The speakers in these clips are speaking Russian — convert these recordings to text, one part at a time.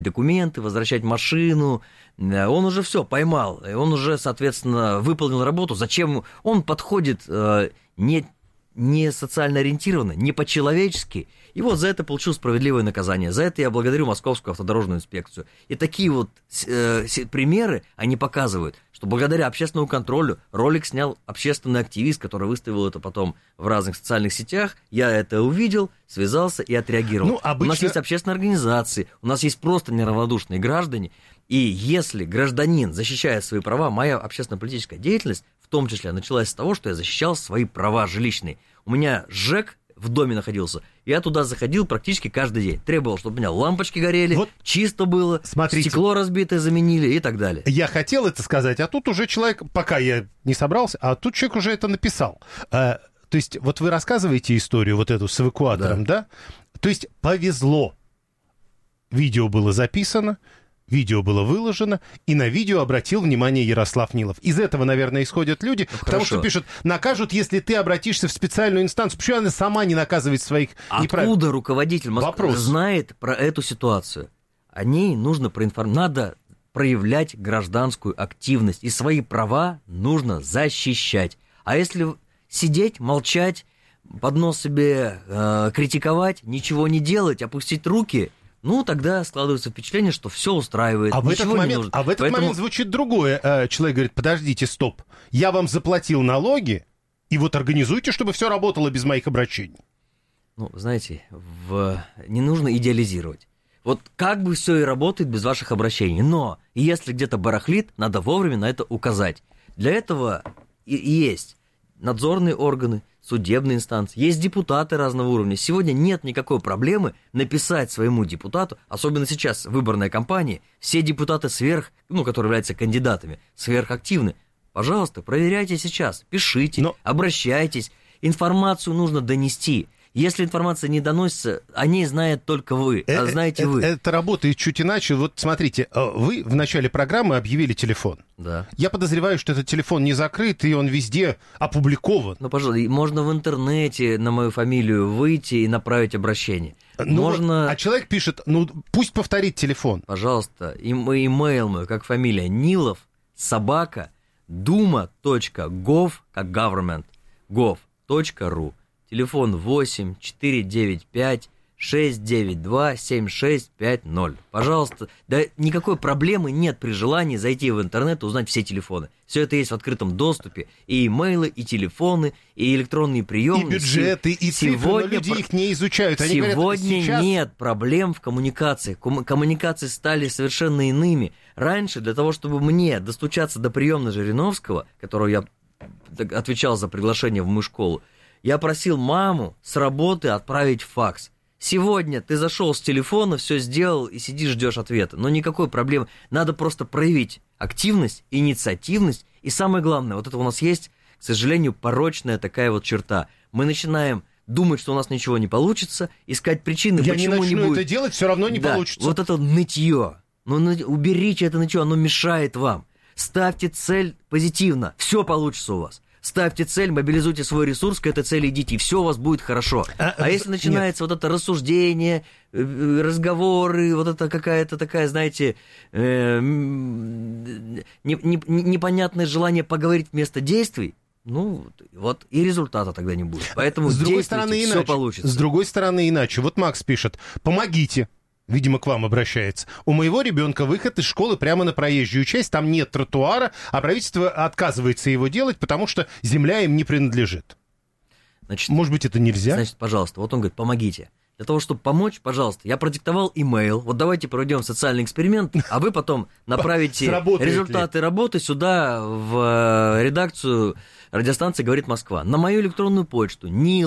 документы, возвращать машину. Он уже все поймал, он уже, соответственно, выполнил работу. Зачем он подходит не социально ориентированно, не по-человечески, и вот за это получил справедливое наказание. За это я благодарю Московскую автодорожную инспекцию. И такие вот примеры, они показывают, что благодаря общественному контролю ролик снял общественный активист, который выставил это потом в разных социальных сетях. Я это увидел, связался и отреагировал. У нас есть общественные организации, у нас есть просто неравнодушные граждане. И если гражданин защищает свои права, моя общественно-политическая деятельность, в том числе, началась с того, что я защищал свои права жилищные. У меня ЖЭК в доме находился, я туда заходил практически каждый день. Требовал, чтобы у меня лампочки горели, вот, чисто было, смотрите, стекло разбитое заменили и так далее. Я хотел это сказать, а тут уже человек, пока я не собрался, а тут человек уже это написал. То есть вот вы рассказываете историю вот эту с эвакуатором, да? То есть повезло. Видео было записано, видео было выложено, и на видео обратил внимание Ярослав Нилов. Из этого, наверное, исходят люди, потому что пишут, накажут, если ты обратишься в специальную инстанцию. Почему она сама не наказывает своих неправильных? Откуда руководитель Москвы знает про эту ситуацию? О ней нужно проинформировать. Надо проявлять гражданскую активность, и свои права нужно защищать. А если сидеть, молчать, под нос себе критиковать, ничего не делать, опустить руки... Ну, тогда складывается впечатление, что все устраивает. А в этот момент звучит другое. Человек говорит, подождите, стоп, я вам заплатил налоги, и вот организуйте, чтобы все работало без моих обращений. Ну, знаете, не нужно идеализировать. Вот как бы все и работает без ваших обращений. Но если где-то барахлит, надо вовремя на это указать. Для этого и есть надзорные органы, судебные инстанции, есть депутаты разного уровня. Сегодня нет никакой проблемы написать своему депутату, особенно сейчас выборная кампания, все депутаты которые являются кандидатами, сверхактивны. Пожалуйста, проверяйте сейчас, пишите, обращайтесь. Информацию нужно донести. Если информация не доносится, о ней знает только вы, а знаете вы. Это работает чуть иначе. Вот смотрите, вы в начале программы объявили телефон. Да. Я подозреваю, что этот телефон не закрыт, и он везде опубликован. Ну, пожалуйста, можно в интернете на мою фамилию выйти и направить обращение. А человек пишет, пусть повторит телефон. Пожалуйста, имейл мой, как фамилия, Нилов, @duma.gov, как government, gov.ru. Телефон 8-495-692-7650. Пожалуйста, да никакой проблемы нет при желании зайти в интернет и узнать все телефоны. Все это есть в открытом доступе. И имейлы, и телефоны, и электронные приемы. И бюджеты, и цифры, но люди их не изучают. Они сегодня нет проблем в коммуникации. Коммуникации стали совершенно иными. Раньше для того, чтобы мне достучаться до приемной Жириновского, которого я отвечал за приглашение в мою школу, я просил маму с работы отправить факс. Сегодня ты зашел с телефона, все сделал и сидишь, ждешь ответа. Но никакой проблемы. Надо просто проявить активность, инициативность. И самое главное, вот это у нас есть, к сожалению, порочная такая вот черта. Мы начинаем думать, что у нас ничего не получится, искать причины, почему не будет. Это делать, все равно не получится. Вот это нытье. Уберите это нытье, оно мешает вам. Ставьте цель позитивно, все получится у вас. Ставьте цель, мобилизуйте свой ресурс, к этой цели идите, и все у вас будет хорошо. А если начинается вот это рассуждение, разговоры, вот это какая-то такая, знаете, непонятное желание поговорить вместо действий, вот и результата тогда не будет. Поэтому действуйте, все получится. С другой стороны, иначе. Вот Макс пишет, помогите. Видимо, к вам обращается. У моего ребенка выход из школы прямо на проезжую часть, там нет тротуара, а правительство отказывается его делать, потому что земля им не принадлежит. Значит, может быть, это нельзя? Значит, пожалуйста, вот он говорит, помогите. Для того, чтобы помочь, пожалуйста, я продиктовал имейл. Вот давайте проведем социальный эксперимент, а вы потом направите результаты работы сюда, в редакцию радиостанции «Говорит Москва». На мою электронную почту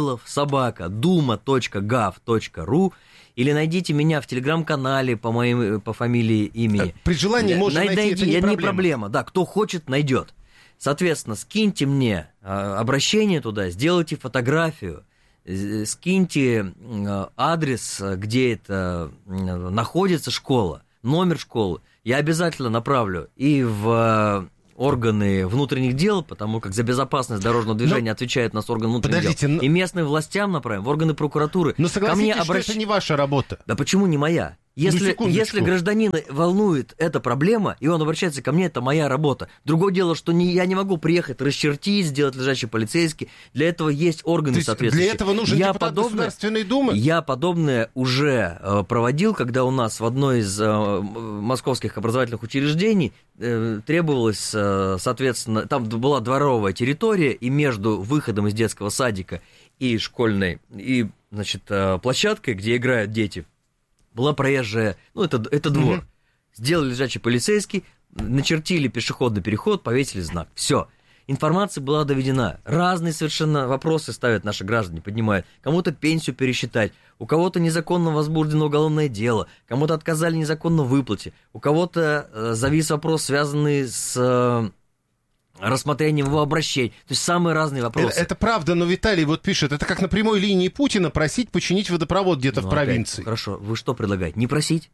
nilov@duma.gov.ru или найдите меня в телеграм-канале по фамилии, имени. При желании можно найти, это не проблема. Да, кто хочет, найдет. Соответственно, скиньте мне обращение туда, сделайте фотографию, скиньте адрес, где это находится школа, номер школы. Я обязательно направлю и в органы внутренних дел, потому как за безопасность дорожного движения отвечает у нас орган внутренних дел. И местным властям направим, в органы прокуратуры. Но согласитесь, что это не ваша работа. Да почему не моя? Если гражданина волнует эта проблема, и он обращается ко мне, это моя работа. Другое дело, что я не могу приехать, расчертить, сделать лежачий полицейский. Для этого есть органы соответствующие. Для этого нужен депутат Государственной Думы? Я подобное уже проводил, когда у нас в одной из московских образовательных учреждений требовалось, соответственно, там была дворовая территория, и между выходом из детского садика и школьной, и, значит, площадкой, где играют дети, была проезжая, это двор. Сделали лежачий полицейский, начертили пешеходный переход, повесили знак. Все. Информация была доведена. Разные совершенно вопросы ставят наши граждане, поднимают. Кому-то пенсию пересчитать, у кого-то незаконно возбуждено уголовное дело, кому-то отказали незаконно в выплате, у кого-то завис вопрос, связанный с рассмотрением его обращений. То есть самые разные вопросы. Это правда, но Виталий вот пишет, это как на прямой линии Путина просить починить водопровод где-то в провинции. Хорошо, вы что предлагаете? Не просить?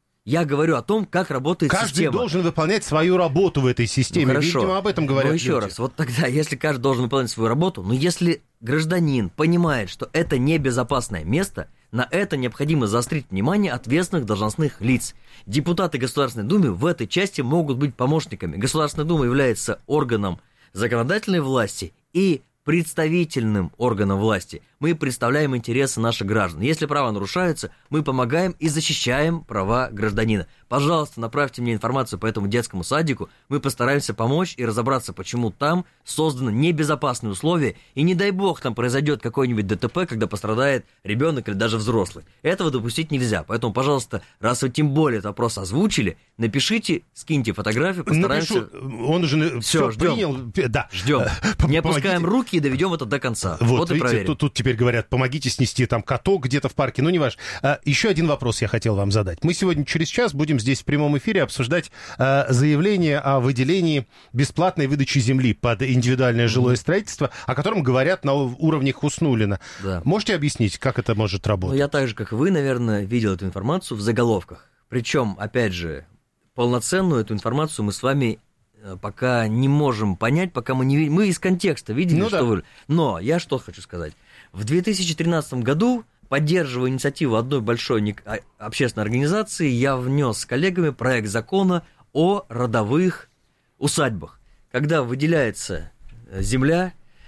Я говорю о том, как работает система. Каждый должен выполнять свою работу в этой системе. Хорошо. Видимо, об этом говорят еще люди. Раз, вот тогда, если каждый должен выполнять свою работу, но если гражданин понимает, что это небезопасное место, на это необходимо заострить внимание ответственных должностных лиц. Депутаты Государственной Думы в этой части могут быть помощниками. Государственная Дума является органом законодательной власти и представительным органом власти. Мы представляем интересы наших граждан. Если права нарушаются, мы помогаем и защищаем права гражданина. Пожалуйста, направьте мне информацию по этому детскому садику. Мы постараемся помочь и разобраться, почему там созданы небезопасные условия. И не дай бог там произойдет какой-нибудь ДТП, когда пострадает ребенок или даже взрослый. Этого допустить нельзя. Поэтому, пожалуйста, раз вы тем более этот вопрос озвучили, напишите, скиньте фотографию, постараемся... Напишу. Он уже все принял. Да. Ждем. Не опускаем руки и доведем это до конца. Вот и видите, проверим. Тут теперь говорят, помогите снести там каток где-то в парке, не важно. Еще один вопрос я хотел вам задать. Мы сегодня через час будем здесь в прямом эфире обсуждать заявление о выделении бесплатной выдачи земли под индивидуальное жилое строительство, о котором говорят на уровне Хуснуллина. Да. Можете объяснить, как это может работать? Я так же, как и вы, наверное, видел эту информацию в заголовках. Причем, опять же, полноценную эту информацию мы с вами пока не можем понять, пока мы не видим. Мы из контекста видели, что вы... Но я что хочу сказать. В 2013 году, поддерживая инициативу одной большой общественной организации, я внес с коллегами проект закона о родовых усадьбах. Когда выделяется земля,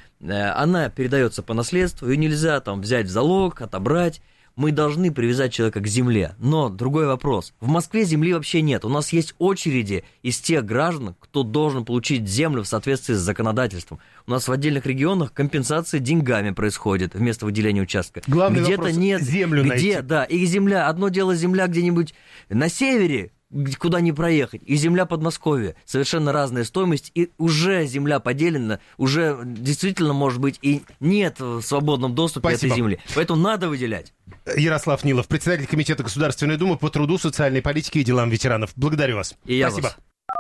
она передается по наследству, ее нельзя там взять в залог, отобрать. Мы должны привязать человека к земле. Но другой вопрос. В Москве земли вообще нет. У нас есть очереди из тех граждан, кто должен получить землю в соответствии с законодательством. У нас в отдельных регионах компенсация деньгами происходит вместо выделения участка. Главный где-то вопрос нет землю найти. Да, и земля. Одно дело земля где-нибудь на севере, куда не проехать, и земля Подмосковья. Совершенно разная стоимость, и уже земля поделена, уже действительно, может быть, и нет в свободном доступе этой земли. Поэтому надо выделять. Ярослав Нилов, председатель Комитета Государственной Думы по труду, социальной политике и делам ветеранов. Благодарю вас. И я Спасибо.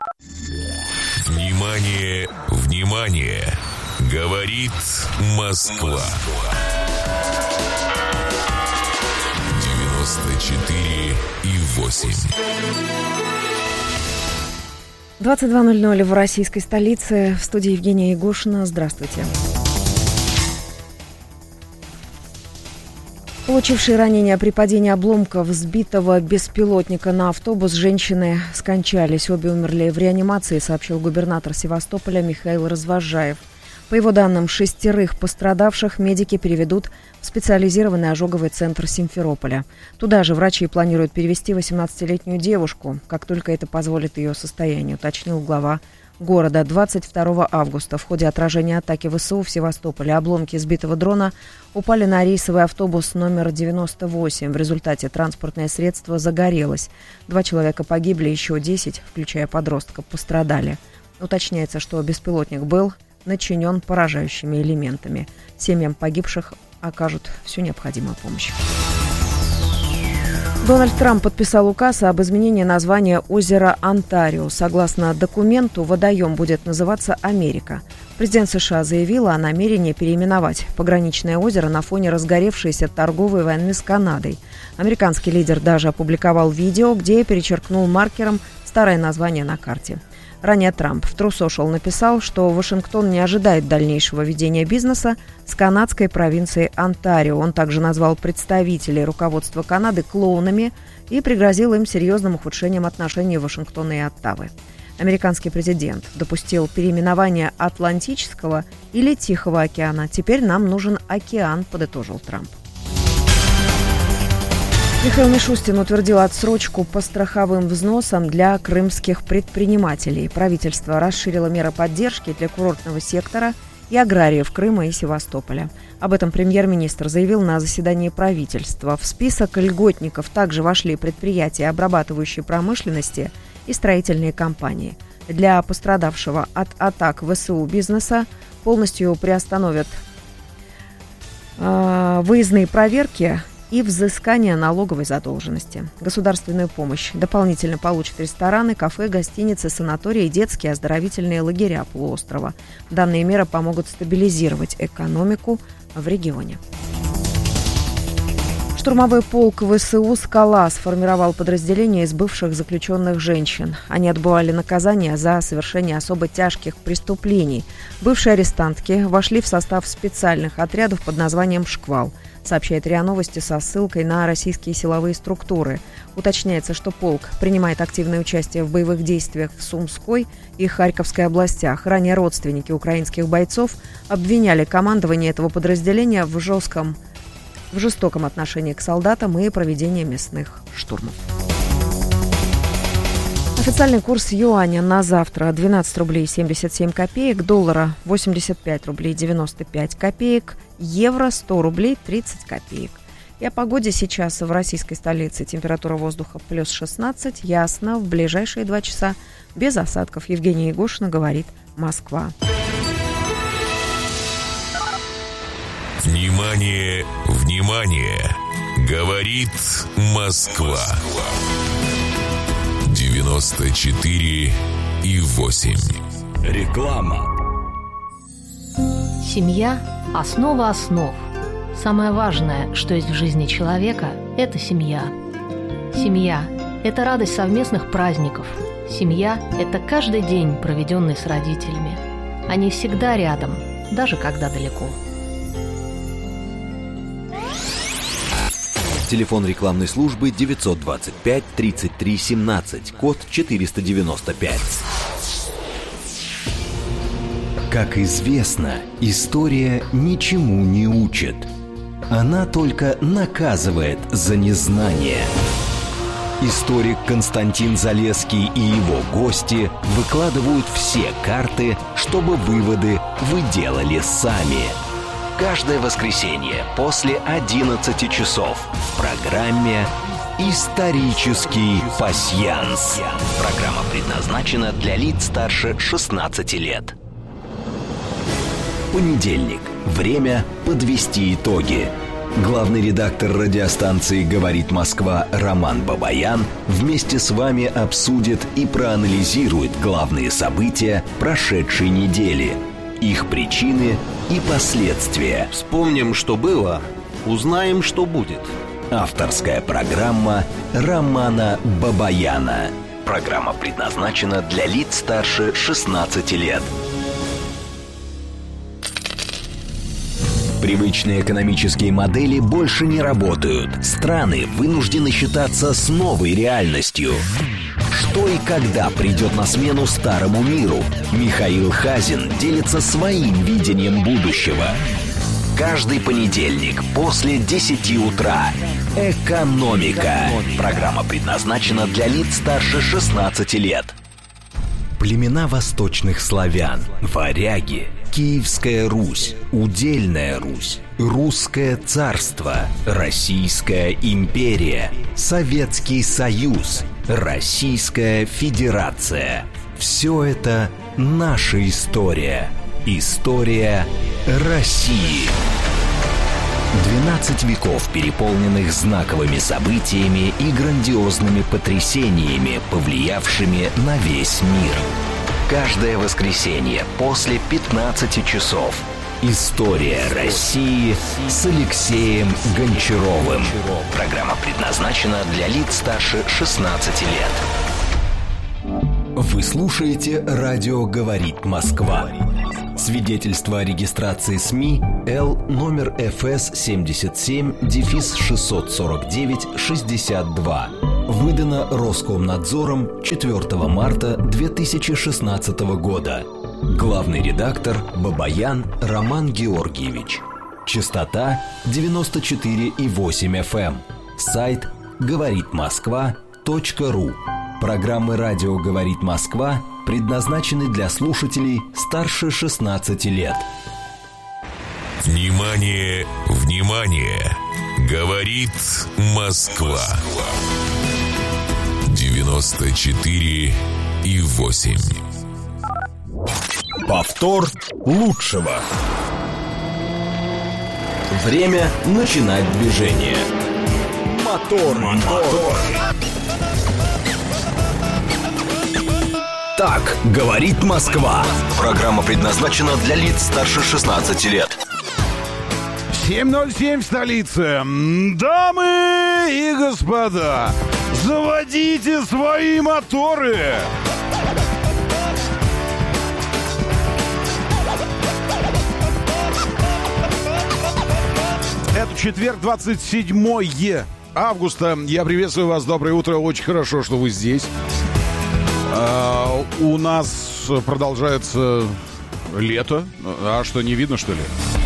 Вас. Внимание, внимание! Говорит Москва. 94,8. 22:00 в российской столице. В студии Евгения Егошина. Здравствуйте. Получившие ранения при падении обломков сбитого беспилотника на автобус женщины скончались. Обе умерли в реанимации, сообщил губернатор Севастополя Михаил Развозжаев. По его данным, 6 пострадавших медики переведут в специализированный ожоговый центр Симферополя. Туда же врачи планируют перевести 18-летнюю девушку, как только это позволит ее состояние, уточнил глава города. 22 августа в ходе отражения атаки ВСУ в Севастополе обломки сбитого дрона упали на рейсовый автобус номер 98. В результате транспортное средство загорелось. 2 человека погибли, еще 10, включая подростка, пострадали. Уточняется, что беспилотник был начинен поражающими элементами. Семьям погибших окажут всю необходимую помощь. Дональд Трамп подписал указ об изменении названия озера Онтарио. Согласно документу, водоем будет называться «Америка». Президент США заявил о намерении переименовать пограничное озеро на фоне разгоревшейся торговой войны с Канадой. Американский лидер даже опубликовал видео, где перечеркнул маркером старое название на карте. Ранее Трамп в True Social написал, что Вашингтон не ожидает дальнейшего ведения бизнеса с канадской провинцией Онтарио. Он также назвал представителей руководства Канады клоунами и пригрозил им серьезным ухудшением отношений Вашингтона и Оттавы. Американский президент допустил переименование Атлантического или Тихого океана. Теперь нам нужен океан, подытожил Трамп. Михаил Мишустин утвердил отсрочку по страховым взносам для крымских предпринимателей. Правительство расширило меры поддержки для курортного сектора и аграриев Крыма и Севастополя. Об этом премьер-министр заявил на заседании правительства. В список льготников также вошли предприятия обрабатывающей промышленности и строительные компании. Для пострадавшего от атак ВСУ бизнеса полностью приостановят выездные проверки и взыскание налоговой задолженности. Государственную помощь дополнительно получат рестораны, кафе, гостиницы, санатории, детские оздоровительные лагеря полуострова. Данные меры помогут стабилизировать экономику в регионе. Штурмовой полк ВСУ «Скала» сформировал подразделение из бывших заключенных женщин. Они отбывали наказание за совершение особо тяжких преступлений. Бывшие арестантки вошли в состав специальных отрядов под названием «Шквал», сообщает РИА Новости со ссылкой на российские силовые структуры. Уточняется, что полк принимает активное участие в боевых действиях в Сумской и Харьковской областях. Ранее родственники украинских бойцов обвиняли командование этого подразделения в жестоком отношении к солдатам и проведении мясных штурмов. Официальный курс юаня на завтра 12 рублей 77 копеек, доллара 85 рублей 95 копеек, евро 100 рублей 30 копеек. И о погоде сейчас в российской столице. Температура воздуха плюс 16, ясно, в ближайшие 2 часа без осадков. Евгения Егошина говорит «Москва». Внимание, внимание! Говорит Москва. 94,8. Реклама. Семья – основа основ. Самое важное, что есть в жизни человека – это семья. Семья – это радость совместных праздников. Семья – это каждый день, проведенный с родителями. Они всегда рядом, даже когда далеко. Телефон рекламной службы 925 33 17, код 495. Как известно, история ничему не учит. Она только наказывает за незнание. Историк Константин Залесский и его гости выкладывают все карты, чтобы выводы вы делали сами. Каждое воскресенье после 11 часов в программе «Исторический пасьянс». Программа предназначена для лиц старше 16 лет. Понедельник. Время подвести итоги. Главный редактор радиостанции «Говорит Москва» Роман Бабаян вместе с вами обсудит и проанализирует главные события прошедшей недели, их причины и последствия. Вспомним, что было, узнаем, что будет. Авторская программа Романа Бабаяна. Программа предназначена для лиц старше 16 лет. Привычные экономические модели больше не работают. Страны вынуждены считаться с новой реальностью. Что и когда придет на смену старому миру? Михаил Хазин делится своим видением будущего. Каждый понедельник после 10 утра. «Экономика». Программа предназначена для лиц старше 16 лет. Племена восточных славян, варяги, Киевская Русь, Удельная Русь, Русское царство, Российская империя, Советский Союз, Российская Федерация. Все это наша история. История России. 12 веков, переполненных знаковыми событиями и грандиозными потрясениями, повлиявшими на весь мир. Каждое воскресенье после 15 часов. История России с Алексеем Гончаровым. Программа предназначена для лиц старше 16 лет. Вы слушаете «Радио говорит Москва». Свидетельство о регистрации СМИ Л номер ФС 77-649-62. выдано Роскомнадзором 4 марта 2016 года. Главный редактор Бабаян Роман Георгиевич. Частота 94,8 FM. Сайт говоритмосква.ру. Программы «Радио говорит Москва» предназначены для слушателей старше 16 лет. Внимание, внимание! Говорит Москва. 94,8. Повтор лучшего. Время начинать движение. Мотор. Так говорит Москва. Программа предназначена для лиц старше 16 лет. 7:07 в столице. Дамы и господа, заводите свои моторы. Это четверг, 27 августа. Я приветствую вас. Доброе утро. Очень хорошо, что вы здесь. У нас продолжается лето. А что, не видно, что ли?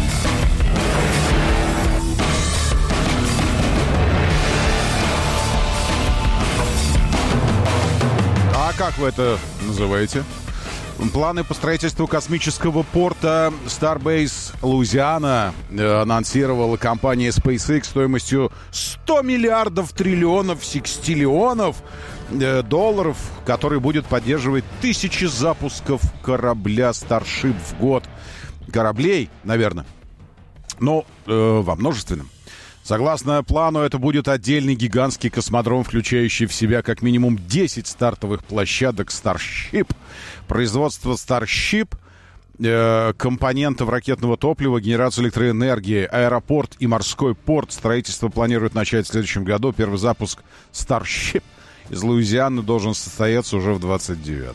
А как вы это называете? Планы по строительству космического порта Starbase Луизиана анонсировала компания SpaceX стоимостью 100 миллиардов триллионов секстиллионов долларов, который будет поддерживать тысячи запусков корабля Starship в год. Кораблей, наверное, но во множественном. Согласно плану, это будет отдельный гигантский космодром, включающий в себя как минимум 10 стартовых площадок Starship. Производство Starship, компонентов ракетного топлива, генерацию электроэнергии, аэропорт и морской порт. Строительство планируют начать в следующем году. Первый запуск Starship из Луизианы должен состояться уже в 29-м.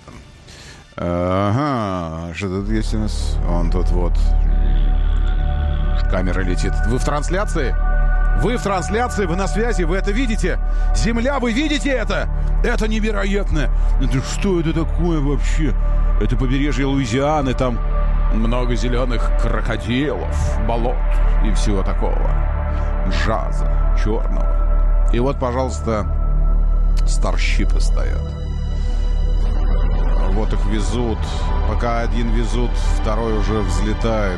Ага, что тут есть у нас? Вон тут вот. Камера летит. Вы в трансляции? Вы в трансляции, вы на связи, вы это видите? Земля, вы видите это? Это невероятно. Это что это такое вообще? Это побережье Луизианы, там много зеленых крокодилов, болот и всего такого. Джаза черного. И вот, пожалуйста, старшипы стоят. Вот их везут. Пока один везут, второй уже взлетает.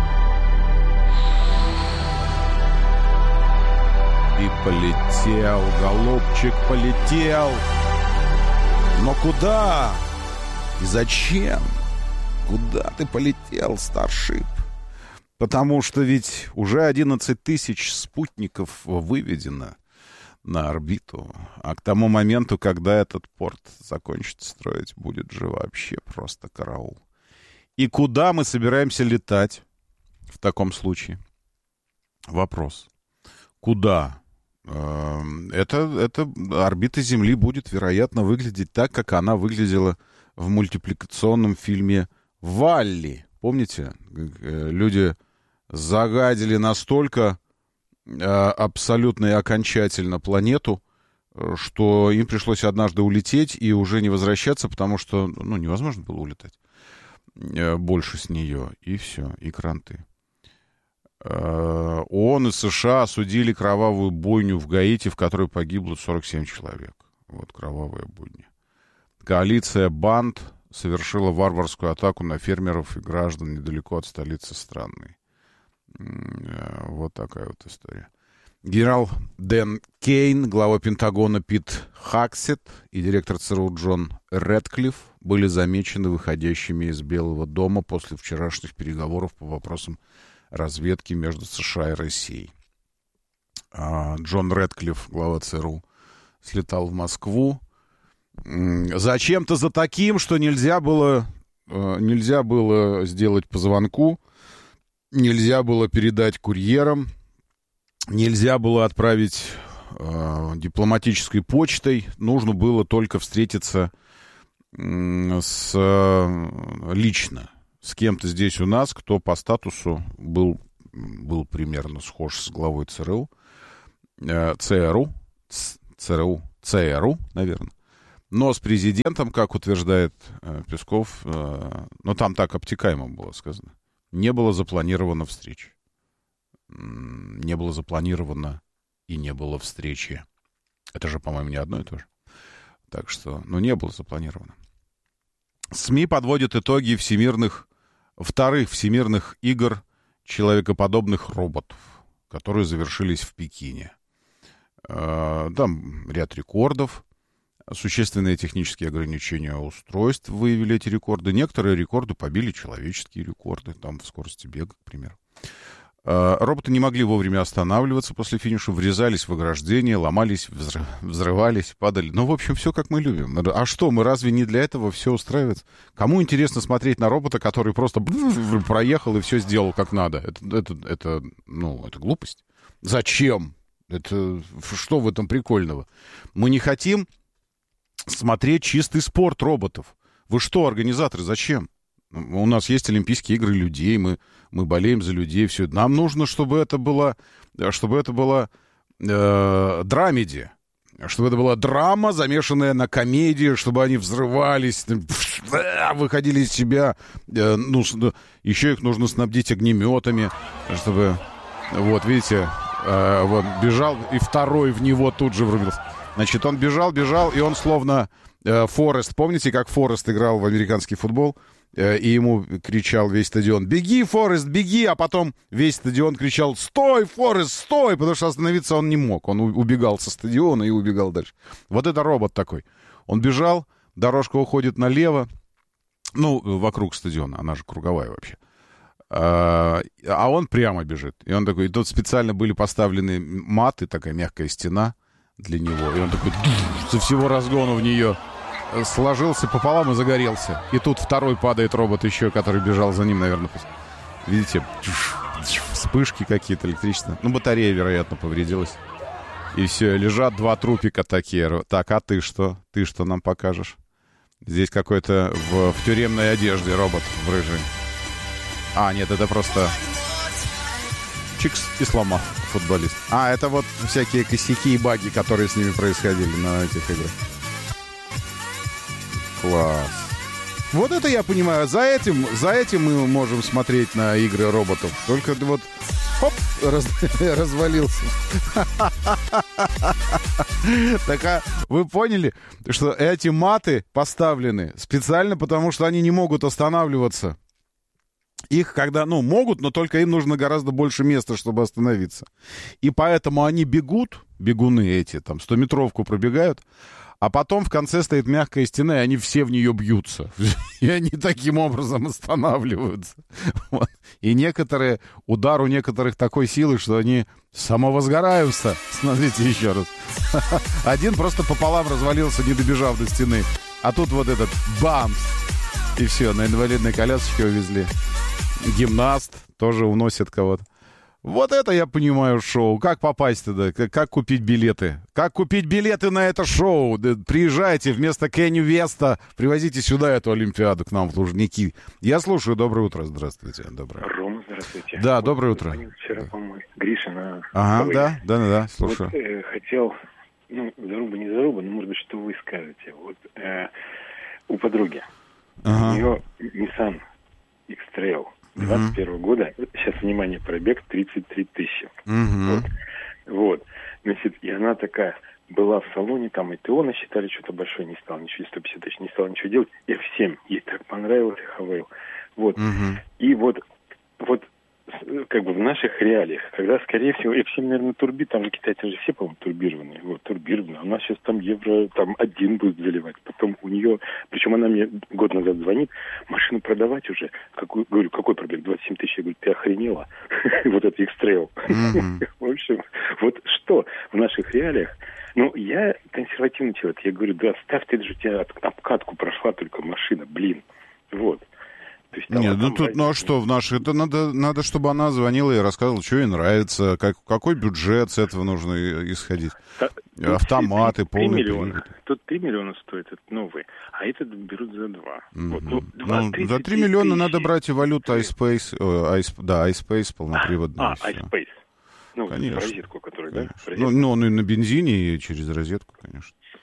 И полетел, голубчик, полетел. Но куда? И зачем? Куда ты полетел, Starship? Потому что ведь уже 11 тысяч спутников выведено на орбиту. А к тому моменту, когда этот порт закончит строить, будет же вообще просто караул. И куда мы собираемся летать в таком случае? Вопрос. Куда? Это орбита Земли будет, вероятно, выглядеть так, как она выглядела в мультипликационном фильме «Валли». Помните? Люди загадили настолько абсолютно и окончательно планету, что им пришлось однажды улететь и уже не возвращаться, потому что невозможно было улетать больше с нее. И все, и кранты. ООН и США осудили кровавую бойню в Гаити, в которой погибло 47 человек. Вот кровавая бойня. Коалиция банд совершила варварскую атаку на фермеров и граждан недалеко от столицы страны. Вот такая вот история. Генерал Дэн Кейн, глава Пентагона Пит Хаксет и директор ЦРУ Джон Рэдклифф были замечены выходящими из Белого дома после вчерашних переговоров по вопросам разведки между США и Россией. Джон Рэдклифф, глава ЦРУ, слетал в Москву. Зачем-то за таким, что нельзя было сделать по звонку, нельзя было передать курьерам, нельзя было отправить дипломатической почтой, нужно было только встретиться лично с кем-то здесь у нас, кто по статусу был примерно схож с главой ЦРУ, ЦРУ, наверное. Но с президентом, как утверждает Песков, но там так обтекаемо было сказано, не было запланировано встречи. Не было запланировано и не было встречи. Это же, по-моему, не одно и то же. Так что, не было запланировано. СМИ подводят итоги вторых всемирных игр человекоподобных роботов, которые завершились в Пекине. Там ряд рекордов. Существенные технические ограничения устройств выявили эти рекорды. Некоторые рекорды побили человеческие рекорды, там в скорости бега, к примеру. Роботы не могли вовремя останавливаться после финиша, врезались в ограждения, ломались, взрывались, падали. В общем, все как мы любим. А что, мы разве не для этого все устраивается? Кому интересно смотреть на робота, который просто проехал и все сделал как надо? Это глупость. Зачем? Что в этом прикольного? Мы не хотим смотреть чистый спорт роботов. Вы что, организаторы, зачем? У нас есть Олимпийские игры людей, мы болеем за людей, все. Нам нужно, чтобы это было драмеди, чтобы это была драма, замешанная на комедии, чтобы они взрывались, выходили из себя. Еще их нужно снабдить огнеметами, чтобы... Вот, видите, бежал, и второй в него тут же врубился. Значит, он бежал, и он словно Форест. Помните, как Форест играл в американский футбол? И ему кричал весь стадион: «Беги, Форест, беги!» А потом весь стадион кричал: «Стой, Форест, стой!» Потому что остановиться он не мог. Он убегал со стадиона и убегал дальше. Вот это робот такой. Он бежал, дорожка уходит налево. Вокруг стадиона. Она же круговая вообще. А он прямо бежит. И он такой... И тут специально были поставлены маты, такая мягкая стена для него. И он такой со всего разгона в нее сложился пополам и загорелся. И тут второй падает робот еще, который бежал за ним, наверное. Видите? Вспышки какие-то электричественные. Батарея, вероятно, повредилась. И все, лежат два трупика такие. Так, а ты что? Ты что нам покажешь? Здесь какой-то в тюремной одежде робот в рыжий. А, нет, это просто... Чикс и сломал футболист. А, это вот всякие косяки и баги, которые с ними происходили на этих играх. Класс. Вот это я понимаю. За этим мы можем смотреть на игры роботов. Только вот... Хоп! Развалился. Так, а вы поняли, что эти маты поставлены специально потому, что они не могут останавливаться. Их когда, могут, но только им нужно гораздо больше места, чтобы остановиться. И поэтому они бегуны эти, там, 100-метровку пробегают, а потом в конце стоит мягкая стена, и они все в нее бьются. И они таким образом останавливаются. Вот. И удар у некоторых такой силы, что они самовозгораются. Смотрите еще раз. Один просто пополам развалился, не добежав до стены. А тут вот этот бамс. И все, на инвалидной колясочке увезли. Гимнаст тоже уносит кого-то. Вот это я понимаю шоу. Как попасть туда? Как купить билеты? Как купить билеты на это шоу? Приезжайте вместо Кенни Веста. Привозите сюда эту Олимпиаду к нам в Лужники. Я слушаю. Доброе утро. Здравствуйте. Рома, здравствуйте. Да, доброе утро. Вчера, по-моему, Гриша на... Ага, да, слушаю. Вот, хотел, не заруба, но, может быть, что вы скажете. Вот у подруги. У нее Nissan X-Trail 21 года. Сейчас, внимание, пробег 33 тысячи. Вот. Значит, и она такая была в салоне, там и ТО насчитали, что-то большое, не стал ничего, 150 тысяч, не стал ничего делать. F7. Ей так понравилось, Хавейл. Вот. И вот как бы в наших реалиях, когда, скорее всего, F7, наверное, турбит, там же китайцы же все, по-моему, турбированные. Вот, турбированные. А у нас сейчас там евро, там 1 будет заливать. Потом у нее, причем она мне год назад звонит, машину продавать уже. Говорю, какой пробег? 27 тысяч. Я говорю, ты охренела? Вот это X-Trail. В общем, вот что в наших реалиях. Я консервативный человек. Я говорю, да, ставь, ты же у тебя обкатку прошла только машина, блин. Вот. То есть, что в наших... Это надо, чтобы она звонила и рассказывала, что ей нравится, какой бюджет с этого нужно исходить. Автоматы, полный привод. Тут 3 миллиона стоит, это новый, а этот берут за 2. За 3 миллиона надо брать и валюту iSpace, iSpace полноприводный. iSpace. Конечно. Розетку, которая, да? Он и на бензине, и через розетку, конечно.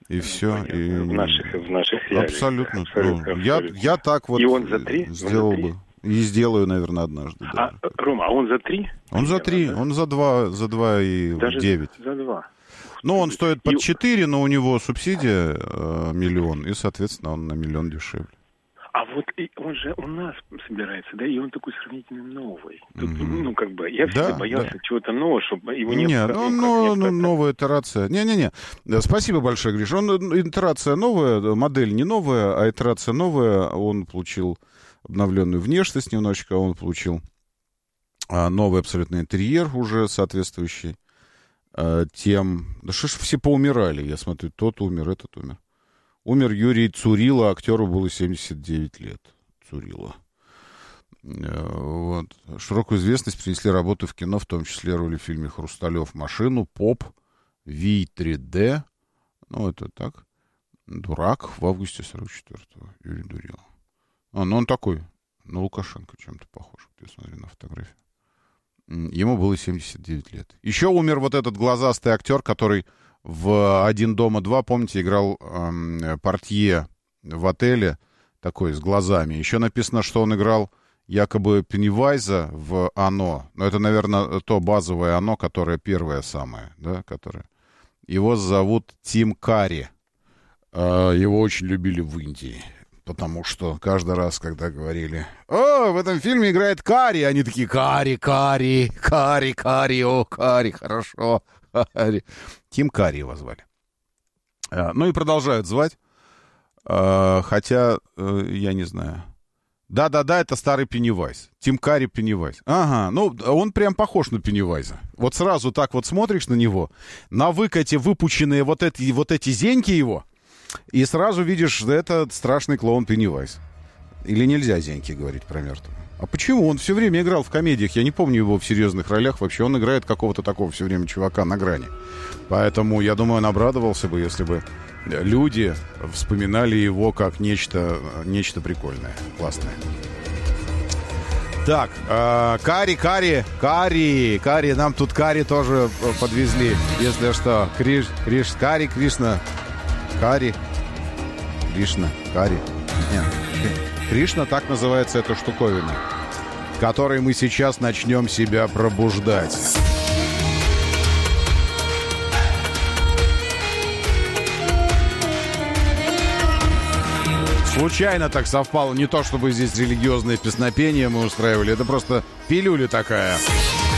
И все. И... В наших реалиях. Абсолютно. Я так вот и он за 3? сделал бы. И сделаю, наверное, однажды. Да. Рома, а он за 3? Он за 3, он за 2 и даже 9. За 2. Ну, он стоит под 4, но у него субсидия 1 миллион, и, соответственно, он на 1 миллион дешевле. А вот он же у нас собирается, да, и он такой сравнительно новый. Тут, ну, как бы, я всегда боялся чего-то нового, чтобы его не... Нет, новая итерация. Не-не-не. Спасибо большое, Гриш. Итерация новая, модель не новая, а итерация новая. Он получил обновленную внешность немножечко, он получил новый абсолютно интерьер уже соответствующий тем... Да что ж все поумирали, я смотрю, тот умер, этот умер. Умер Юрий Цурила, актеру было 79 лет. Цурила. Вот. Широкую известность принесли работы в кино, в том числе роли в фильме «Хрусталев машину», «Поп», «Ви 3D». Ну, это так. «Дурак» в августе 44-го. Юрий Дурила. Ну он такой, на Лукашенко чем-то похож. Ты смотри на фотографию. Ему было 79 лет. Еще умер вот этот глазастый актер, который в «Один дома 2», помните, играл портье в отеле, такой, с глазами. Еще написано, что он играл якобы Пеннивайза в «Оно». Но это, наверное, то базовое «Оно», которое первое самое, да, которое... Его зовут Тим Карри. Его очень любили в Индии. Потому что каждый раз, когда говорили: «О, в этом фильме играет Карри», они такие: «Карри, Карри, Карри, Карри, о, Карри, хорошо, Карри». Тим Карри его звали. Ну и продолжают звать. Хотя, я не знаю. Да-да-да, это старый Пеннивайз. Тим Карри Пеннивайз. Ага, ну он прям похож на Пеннивайза. Вот сразу так вот смотришь на него, на выкате выпученные вот эти зеньки его, и сразу видишь, что это страшный клоун Пеннивайз. Или нельзя зеньки говорить про мертвого? А почему? Он все время играл в комедиях. Я не помню его в серьезных ролях. Вообще он играет какого-то такого все время чувака на грани. Поэтому, я думаю, он обрадовался бы, если бы люди вспоминали его как нечто прикольное, классное. Так, Карри, нам тут Карри тоже подвезли, если что. Карри, Кришна. Карри. Кришна. Карри. Нет. Кришна, так называется эта штуковина, которой мы сейчас начнем себя пробуждать. Случайно так совпало, не то чтобы здесь религиозное песнопение мы устраивали, это просто пилюля такая.